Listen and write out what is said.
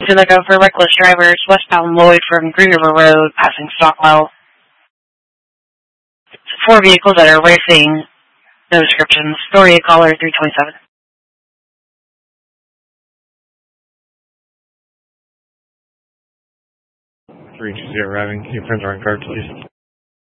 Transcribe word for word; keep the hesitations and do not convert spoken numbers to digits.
to look out for reckless drivers, westbound Lloyd from Green River Road, passing Stockwell. Four vehicles that are racing, no descriptions. Story caller three twenty-seven. three two zero, arriving. Can you print our card, please?